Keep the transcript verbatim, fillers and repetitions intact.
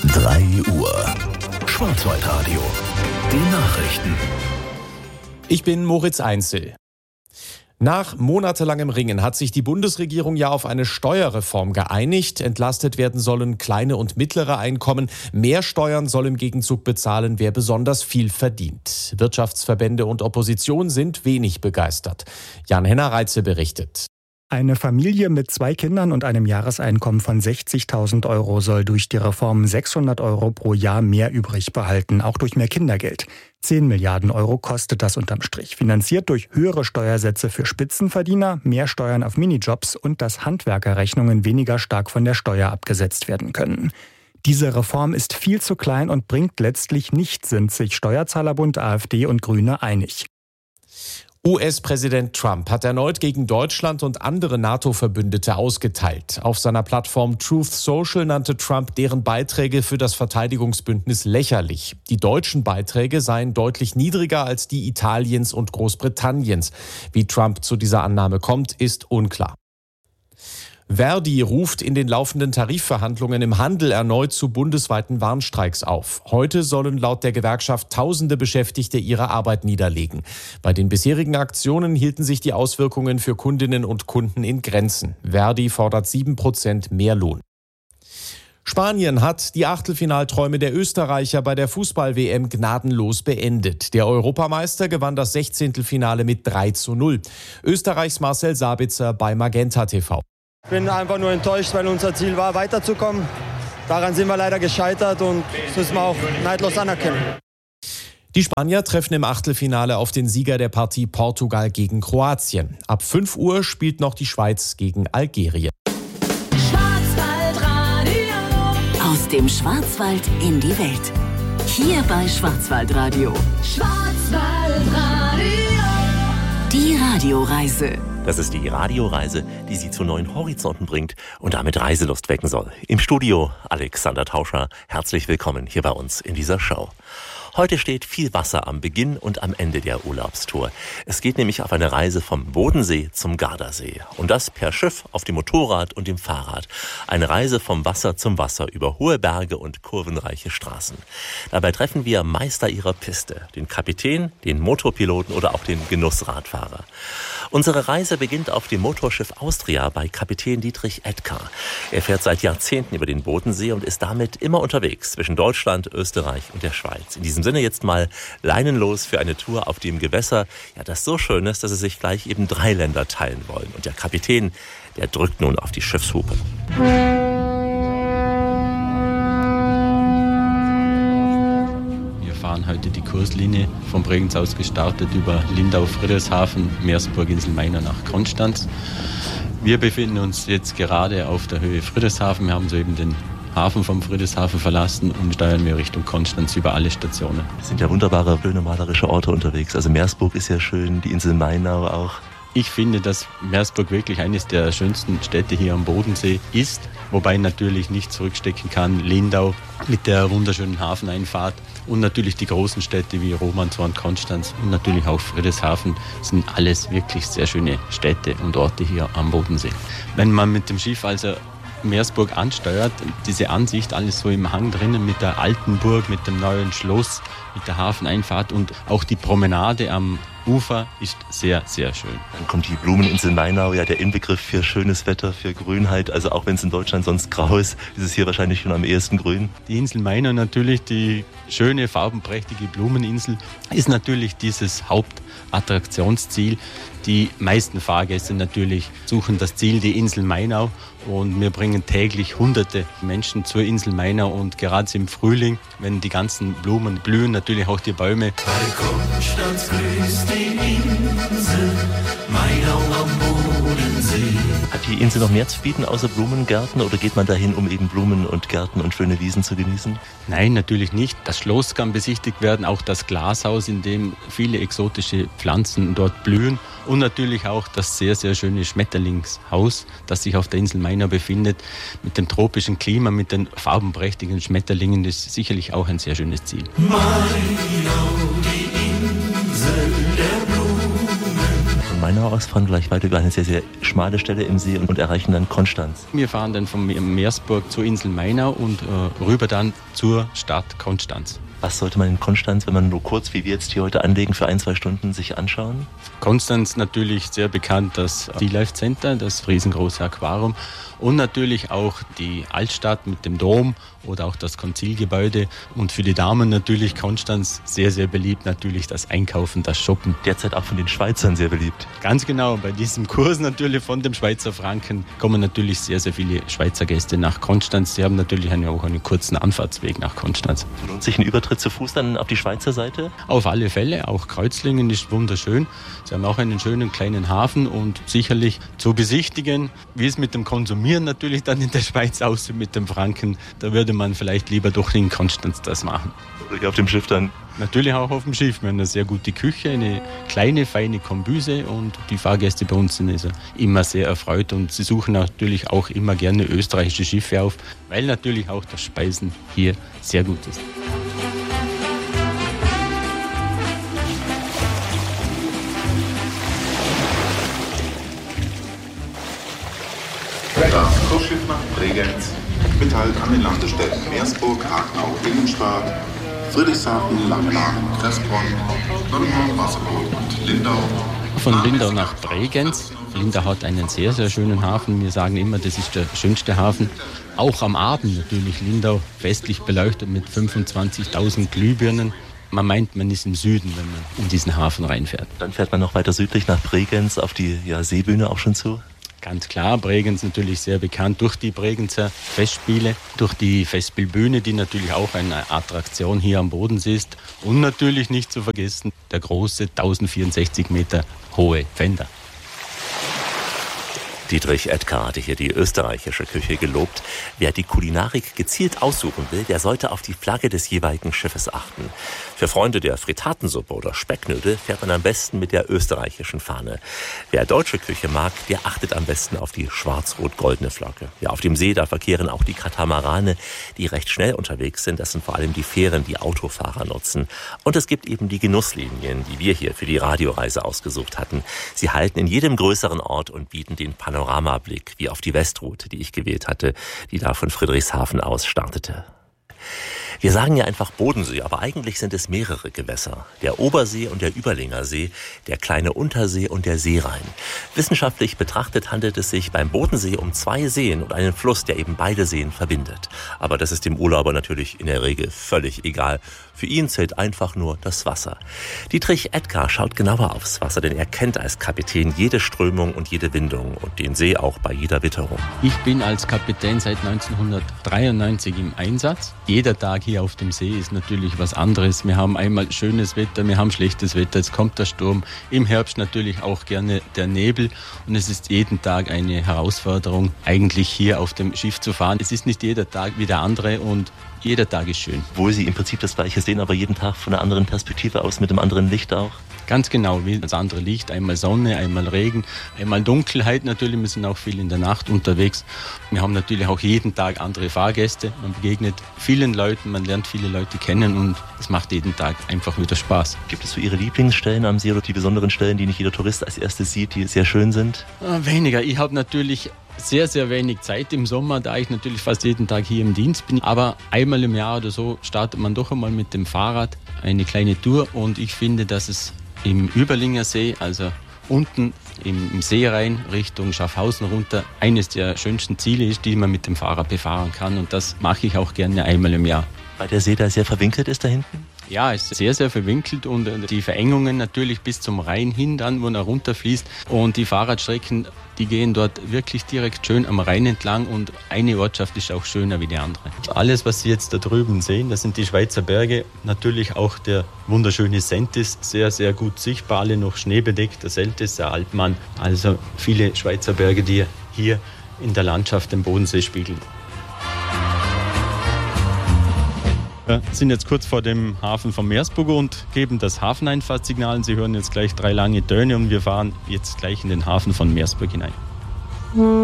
drei Uhr. Schwarzwaldradio. Die Nachrichten. Ich bin Moritz Einzel. Nach monatelangem Ringen hat sich die Bundesregierung ja auf eine Steuerreform geeinigt. Entlastet werden sollen kleine und mittlere Einkommen. Mehr Steuern soll im Gegenzug bezahlen, wer besonders viel verdient. Wirtschaftsverbände und Opposition sind wenig begeistert. Jan-Henner Reitze berichtet. Eine Familie mit zwei Kindern und einem Jahreseinkommen von sechzigtausend Euro soll durch die Reform sechshundert Euro pro Jahr mehr übrig behalten, auch durch mehr Kindergeld. zehn Milliarden Euro kostet das unterm Strich, finanziert durch höhere Steuersätze für Spitzenverdiener, mehr Steuern auf Minijobs und dass Handwerkerrechnungen weniger stark von der Steuer abgesetzt werden können. Diese Reform ist viel zu klein und bringt letztlich nichts, sind sich Steuerzahlerbund, AfD und Grüne einig. U S-Präsident Trump hat erneut gegen Deutschland und andere NATO-Verbündete ausgeteilt. Auf seiner Plattform Truth Social nannte Trump deren Beiträge für das Verteidigungsbündnis lächerlich. Die deutschen Beiträge seien deutlich niedriger als die Italiens und Großbritanniens. Wie Trump zu dieser Annahme kommt, ist unklar. Verdi ruft in den laufenden Tarifverhandlungen im Handel erneut zu bundesweiten Warnstreiks auf. Heute sollen laut der Gewerkschaft tausende Beschäftigte ihre Arbeit niederlegen. Bei den bisherigen Aktionen hielten sich die Auswirkungen für Kundinnen und Kunden in Grenzen. Verdi fordert sieben Prozent mehr Lohn. Spanien hat die Achtelfinalträume der Österreicher bei der Fußball-W M gnadenlos beendet. Der Europameister gewann das Sechzehntelfinale mit drei zu null. Österreichs Marcel Sabitzer bei Magenta T V. Ich bin einfach nur enttäuscht, weil unser Ziel war, weiterzukommen. Daran sind wir leider gescheitert und das müssen wir auch neidlos anerkennen. Die Spanier treffen im Achtelfinale auf den Sieger der Partie Portugal gegen Kroatien. Ab fünf Uhr spielt noch die Schweiz gegen Algerien. Schwarzwaldradio. Aus dem Schwarzwald in die Welt. Hier bei Schwarzwaldradio. Schwarzwaldradio. Die Radioreise. Das ist die Radioreise, die Sie zu neuen Horizonten bringt und damit Reiselust wecken soll. Im Studio Alexander Tauscher. Herzlich willkommen hier bei uns in dieser Show. Heute steht viel Wasser am Beginn und am Ende der Urlaubstour. Es geht nämlich auf eine Reise vom Bodensee zum Gardasee. Und das per Schiff, auf dem Motorrad und dem Fahrrad. Eine Reise vom Wasser zum Wasser über hohe Berge und kurvenreiche Straßen. Dabei treffen wir Meister ihrer Piste. Den Kapitän, den Motorpiloten oder auch den Genussradfahrer. Unsere Reise beginnt auf dem Motorschiff Austria bei Kapitän Dietrich Edgar. Er fährt seit Jahrzehnten über den Bodensee und ist damit immer unterwegs zwischen Deutschland, Österreich und der Schweiz. In diesem Sinne jetzt mal leinenlos für eine Tour auf dem Gewässer, ja, das so schön ist, dass es sich gleich eben drei Länder teilen wollen. Und der Kapitän, der drückt nun auf die Schiffshupe. Wir fahren heute die Kurslinie vom Bregenz aus gestartet über Lindau, Friedrichshafen, Meersburg, Inselmeiner nach Konstanz. Wir befinden uns jetzt gerade auf der Höhe Friedrichshafen. Wir haben soeben den Hafen vom Friedrichshafen verlassen und steuern wir Richtung Konstanz über alle Stationen. Es sind ja wunderbare, schöne, malerische Orte unterwegs. Also Meersburg ist ja schön, die Insel Mainau auch. Ich finde, dass Meersburg wirklich eines der schönsten Städte hier am Bodensee ist, wobei natürlich nicht zurückstecken kann Lindau mit der wunderschönen Hafeneinfahrt und natürlich die großen Städte wie Romanshorn, Konstanz und natürlich auch Friedrichshafen sind alles wirklich sehr schöne Städte und Orte hier am Bodensee. Wenn man mit dem Schiff also Meersburg ansteuert, diese Ansicht, alles so im Hang drinnen mit der alten Burg, mit dem neuen Schloss, mit der Hafeneinfahrt und auch die Promenade am Ufer ist sehr, sehr schön. Dann kommt die Blumeninsel Mainau, ja der Inbegriff für schönes Wetter, für Grünheit. Also auch wenn es in Deutschland sonst grau ist, ist es hier wahrscheinlich schon am ehesten grün. Die Insel Mainau natürlich, die schöne, farbenprächtige Blumeninsel, ist natürlich dieses Hauptattraktionsziel. Die meisten Fahrgäste natürlich suchen das Ziel, die Insel Mainau. Und wir bringen täglich hunderte Menschen zur Insel Mainau. Und gerade im Frühling, wenn die ganzen Blumen blühen, natürlich auch die Bäume. Bei Konstanz grüßt die Insel Mainau am Bodensee. Hat die Insel noch mehr zu bieten außer Blumengärten oder geht man dahin, um eben Blumen und Gärten und schöne Wiesen zu genießen? Nein, natürlich nicht. Das Schloss kann besichtigt werden, auch das Glashaus, in dem viele exotische Pflanzen dort blühen. Und natürlich auch das sehr, sehr schöne Schmetterlingshaus, das sich auf der Insel Mainau befindet. Mit dem tropischen Klima, mit den farbenprächtigen Schmetterlingen, das ist sicherlich auch ein sehr schönes Ziel. Mainau, die Insel der Blumen. Mainau aus, fahren gleich weiter über eine sehr, sehr schmale Stelle im See und, und erreichen dann Konstanz. Wir fahren dann von Meersburg zur Insel Mainau und äh, rüber dann zur Stadt Konstanz. Was sollte man in Konstanz, wenn man nur kurz, wie wir jetzt hier heute anlegen, für ein, zwei Stunden sich anschauen? Konstanz natürlich sehr bekannt, das Sea Life Center, das riesengroße Aquarium und natürlich auch die Altstadt mit dem Dom oder auch das Konzilgebäude. Und für die Damen natürlich Konstanz sehr, sehr beliebt, natürlich das Einkaufen, das Shoppen. Derzeit auch von den Schweizern sehr beliebt. Ganz genau, bei diesem Kurs natürlich von dem Schweizer Franken kommen natürlich sehr, sehr viele Schweizer Gäste nach Konstanz. Sie haben natürlich auch einen kurzen Anfahrtsweg nach Konstanz. Lohnt sich ein Übertritt zu Fuß dann auf die Schweizer Seite? Auf alle Fälle, auch Kreuzlingen ist wunderschön. Sie haben auch einen schönen kleinen Hafen und sicherlich zu besichtigen, wie es mit dem Konsumieren natürlich dann in der Schweiz aussieht mit dem Franken. Da würde man vielleicht lieber doch in Konstanz das machen. Oder auf dem Schiff dann? Natürlich auch auf dem Schiff. Wir haben eine sehr gute Küche, eine kleine, feine Kombüse und die Fahrgäste bei uns sind also immer sehr erfreut und sie suchen natürlich auch immer gerne österreichische Schiffe auf, weil natürlich auch das Speisen hier sehr gut ist. Das Kursschiff nach Bregenz mit Halt an den Landestellen Meersburg, Hagenau, Dingenschwad, Friedrichshafen, Langenhagen, Kressbronn, Nonnenhorn, Wasserburg und Lindau. Von Lindau nach Bregenz. Lindau hat einen sehr, sehr schönen Hafen. Wir sagen immer, das ist der schönste Hafen. Auch am Abend natürlich Lindau festlich beleuchtet mit fünfundzwanzigtausend Glühbirnen. Man meint, man ist im Süden, wenn man in diesen Hafen reinfährt. Dann fährt man noch weiter südlich nach Bregenz auf die ja, Seebühne auch schon zu? Ganz klar, Bregenz natürlich sehr bekannt durch die Bregenzer Festspiele, durch die Festspielbühne, die natürlich auch eine Attraktion hier am Bodensee ist. Und natürlich nicht zu vergessen, der große tausendvierundsechzig Meter hohe Pfänder. Dietrich Edgar hatte hier die österreichische Küche gelobt. Wer die Kulinarik gezielt aussuchen will, der sollte auf die Flagge des jeweiligen Schiffes achten. Für Freunde der Frittatensuppe oder Specknödel fährt man am besten mit der österreichischen Fahne. Wer deutsche Küche mag, der achtet am besten auf die schwarz-rot-goldene Flagge. Ja, auf dem See, da verkehren auch die Katamarane, die recht schnell unterwegs sind. Das sind vor allem die Fähren, die Autofahrer nutzen. Und es gibt eben die Genusslinien, die wir hier für die Radioreise ausgesucht hatten. Sie halten in jedem größeren Ort und bieten den Panoramablick, wie auf die Westroute, die ich gewählt hatte, die da von Friedrichshafen aus startete. Wir sagen ja einfach Bodensee, aber eigentlich sind es mehrere Gewässer. Der Obersee und der Überlinger See, der kleine Untersee und der Seerhein. Wissenschaftlich betrachtet handelt es sich beim Bodensee um zwei Seen und einen Fluss, der eben beide Seen verbindet. Aber das ist dem Urlauber natürlich in der Regel völlig egal. Für ihn zählt einfach nur das Wasser. Dietrich Edgar schaut genauer aufs Wasser, denn er kennt als Kapitän jede Strömung und jede Windung und den See auch bei jeder Witterung. Ich bin als Kapitän seit neunzehnhundertdreiundneunzig im Einsatz. Jeder Tag hier auf dem See ist natürlich was anderes. Wir haben einmal schönes Wetter, wir haben schlechtes Wetter, jetzt kommt der Sturm. Im Herbst natürlich auch gerne der Nebel und es ist jeden Tag eine Herausforderung, eigentlich hier auf dem Schiff zu fahren. Es ist nicht jeder Tag wie der andere und jeder Tag ist schön. Obwohl Sie im Prinzip das Gleiche sehen, aber jeden Tag von einer anderen Perspektive aus, mit einem anderen Licht auch? Ganz genau, wie das andere Licht. Einmal Sonne, einmal Regen, einmal Dunkelheit natürlich. Wir sind auch viel in der Nacht unterwegs. Wir haben natürlich auch jeden Tag andere Fahrgäste. Man begegnet vielen Leuten, man lernt viele Leute kennen und es macht jeden Tag einfach wieder Spaß. Gibt es so Ihre Lieblingsstellen am See oder die besonderen Stellen, die nicht jeder Tourist als erstes sieht, die sehr schön sind? Äh, weniger. Ich habe natürlich sehr, sehr wenig Zeit im Sommer, da ich natürlich fast jeden Tag hier im Dienst bin. Aber einmal im Jahr oder so startet man doch einmal mit dem Fahrrad eine kleine Tour und ich finde, dass es im Überlinger See, also unten im, im Seerhein Richtung Schaffhausen runter, eines der schönsten Ziele ist, die man mit dem Fahrrad befahren kann und das mache ich auch gerne einmal im Jahr. Weil der See da sehr verwinkelt ist da hinten? Ja, es ist sehr, sehr verwinkelt und die Verengungen natürlich bis zum Rhein hin, dann, wo er runterfließt. Und die Fahrradstrecken, die gehen dort wirklich direkt schön am Rhein entlang und eine Ortschaft ist auch schöner wie die andere. Alles, was Sie jetzt da drüben sehen, das sind die Schweizer Berge. Natürlich auch der wunderschöne Sentis, sehr, sehr gut sichtbar, alle noch schneebedeckt, der Sentis, der Alpmann. Also viele Schweizer Berge, die hier in der Landschaft den Bodensee spiegeln. Wir sind jetzt kurz vor dem Hafen von Meersburg und geben das Hafeneinfahrtssignal. Sie hören jetzt gleich drei lange Töne und wir fahren jetzt gleich in den Hafen von Meersburg hinein.